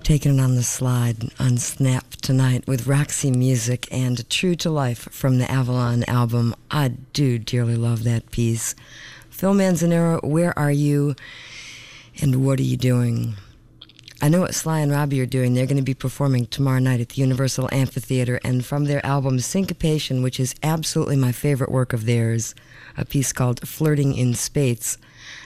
Taking it on the slide on Snap tonight with Roxy Music and True to Life from the Avalon album. I do dearly love that piece. Phil Manzanero, where are you and what are you doing? I know what Sly and Robbie are doing. They're going to be performing tomorrow night at the Universal Amphitheater, and from their album Syncopation, which is absolutely my favorite work of theirs, a piece called Flirting in Space,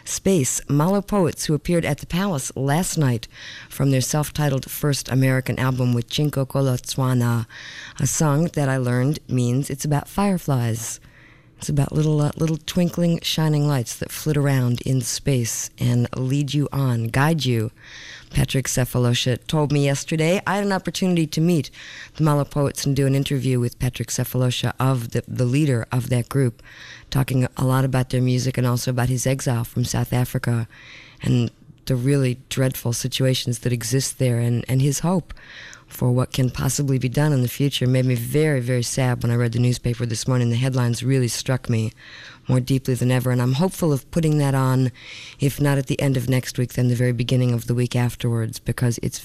Malo Poets, who appeared at the Palace last night from their self-titled first American album with Cinco Colotswana, a song that I learned means it's about fireflies. It's about little twinkling, shining lights that flit around in space and lead you on, guide you. Patrick Cephalosha told me yesterday I had an opportunity to meet the Malo Poets and do an interview with Patrick Cephalosha, of the leader of that group, talking a lot about their music and also about his exile from South Africa and the really dreadful situations that exist there, and his hope for what can possibly be done in the future. Made me very, very sad when I read the newspaper this morning. The headlines really struck me more deeply than ever, and I'm hopeful of putting that on, if not at the end of next week, then the very beginning of the week afterwards, because it's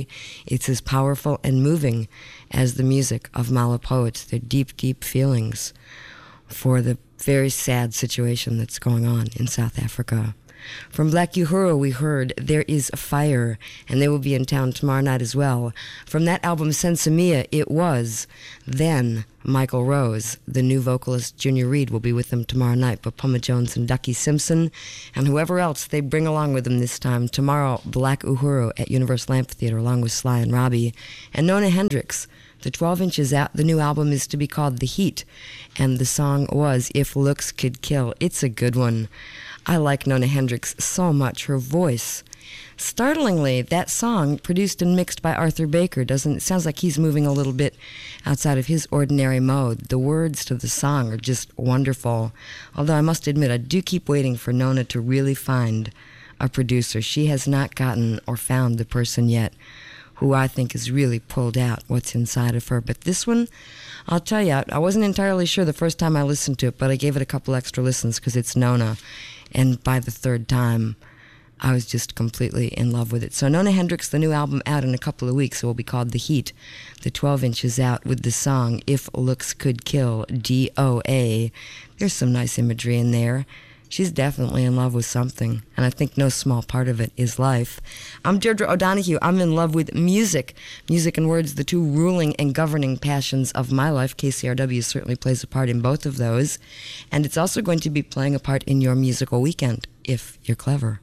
as powerful and moving as the music of Malo Poets. Their deep, deep feelings for the very sad situation that's going on in South Africa. From Black Uhuru, we heard There Is a Fire, and they will be in town tomorrow night as well. From that album, Sensimia, it was then Michael Rose. The new vocalist Junior Reid will be with them tomorrow night, but Puma Jones and Ducky Simpson, and whoever else they bring along with them this time. Tomorrow, Black Uhuru at Universal Amphitheater, along with Sly and Robbie. And Nona Hendryx, the 12 inches out. The new album is to be called The Heat, and the song was If Looks Could Kill. It's a good one. I like Nona Hendryx so much. Her voice. Startlingly, that song, produced and mixed by Arthur Baker, it sounds like he's moving a little bit outside of his ordinary mode. The words to the song are just wonderful. Although I must admit, I do keep waiting for Nona to really find a producer. She has not gotten or found the person yet who I think has really pulled out what's inside of her. But this one, I'll tell you, I wasn't entirely sure the first time I listened to it, but I gave it a couple extra listens because it's Nona. And by the third time, I was just completely in love with it. So Nona Hendryx, the new album out in a couple of weeks, it will be called The Heat. The 12 inches out with the song If Looks Could Kill, DOA. There's some nice imagery in there. She's definitely in love with something, and I think no small part of it is life. I'm Deirdre O'Donoghue. I'm in love with music. Music and words, the two ruling and governing passions of my life. KCRW certainly plays a part in both of those, and it's also going to be playing a part in your musical weekend, if you're clever.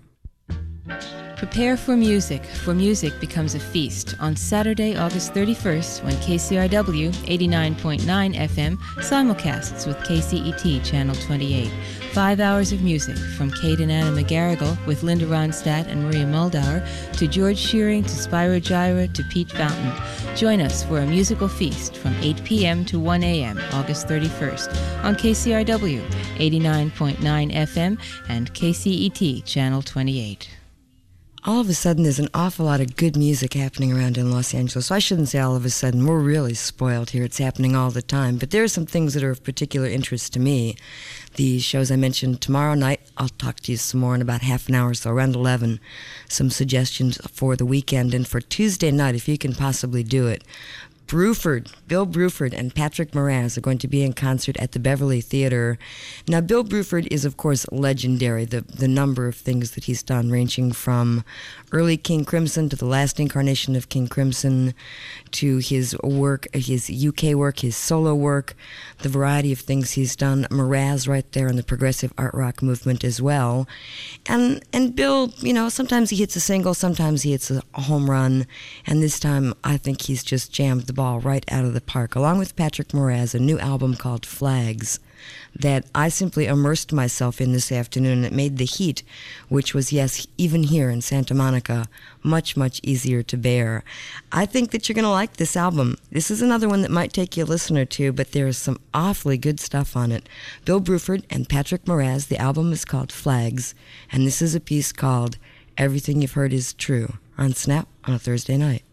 Prepare for music becomes a feast on Saturday, August 31st, when KCRW 89.9 FM simulcasts with KCET Channel 28. 5 hours of music, from Kate and Anna McGarrigle with Linda Ronstadt and Maria Muldaur, to George Shearing, to Spyro Gyra, to Pete Fountain. Join us for a musical feast from 8 p.m. to 1 a.m. August 31st on KCRW 89.9 FM and KCET Channel 28. All of a sudden, there's an awful lot of good music happening around in Los Angeles. So I shouldn't say all of a sudden. We're really spoiled here. It's happening all the time. But there are some things that are of particular interest to me. The shows I mentioned tomorrow night, I'll talk to you some more in about half an hour, so around 11. Some suggestions for the weekend. And for Tuesday night, if you can possibly do it, Bill Bruford and Patrick Moraz are going to be in concert at the Beverly Theater. Now, Bill Bruford is, of course, legendary, the number of things that he's done, ranging from early King Crimson to the last incarnation of King Crimson, to his work, his UK work, his solo work, the variety of things he's done. Moraz right there in the progressive art rock movement as well. And Bill, sometimes he hits a single, sometimes he hits a home run, and this time I think he's just jammed the ball right out of the park, along with Patrick Moraz, a new album called Flags that I simply immersed myself in this afternoon. It made the heat, which was, yes, even here in Santa Monica, much, much easier to bear. I think that you're going to like this album. This is another one that might take you a listen or two, but there's some awfully good stuff on it. Bill Bruford and Patrick Moraz, the album is called Flags, and this is a piece called Everything You've Heard Is True on Snap on a Thursday night.